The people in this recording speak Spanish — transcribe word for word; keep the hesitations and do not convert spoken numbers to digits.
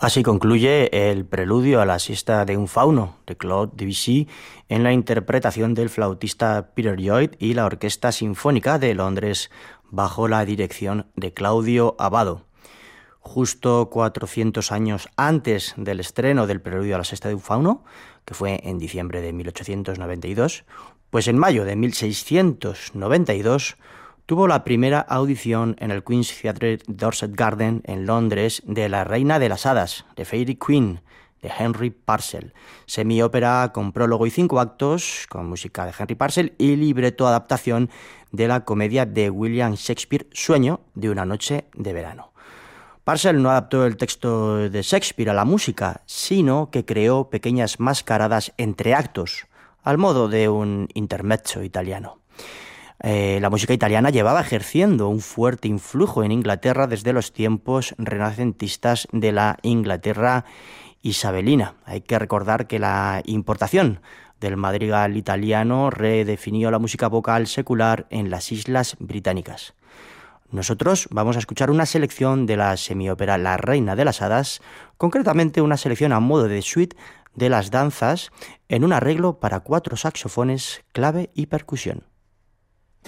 Así concluye el preludio a la siesta de un fauno de Claude Debussy en la interpretación del flautista Peter Lloyd y la Orquesta Sinfónica de Londres bajo la dirección de Claudio Abbado. Justo cuatrocientos años antes del estreno del preludio a la siesta de un fauno, que fue en diciembre de mil ochocientos noventa y dos, pues en mayo de mil seiscientos noventa y dos tuvo la primera audición en el Queen's Theatre Dorset Garden en Londres de La Reina de las Hadas, The Fairy Queen, de Henry Purcell, semiópera con prólogo y cinco actos, con música de Henry Purcell y libreto adaptación de la comedia de William Shakespeare, Sueño de una noche de verano. Purcell no adaptó el texto de Shakespeare a la música, sino que creó pequeñas mascaradas entre actos, al modo de un intermezzo italiano. Eh, la música italiana llevaba ejerciendo un fuerte influjo en Inglaterra desde los tiempos renacentistas de la Inglaterra isabelina. Hay que recordar que la importación del madrigal italiano redefinió la música vocal secular en las Islas Británicas. Nosotros vamos a escuchar una selección de la semiópera La Reina de las Hadas, concretamente una selección a modo de suite de las danzas en un arreglo para cuatro saxofones, clave y percusión.